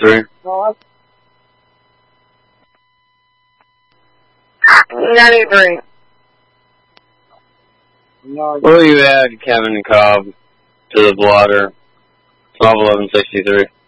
3. 93. Will you add Kevin Cobb to the blotter? 121163.